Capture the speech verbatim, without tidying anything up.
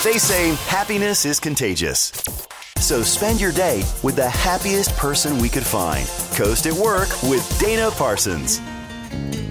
They say happiness is contagious. So spend your day with the happiest person we could find. Coast at Work with Dana Parsons.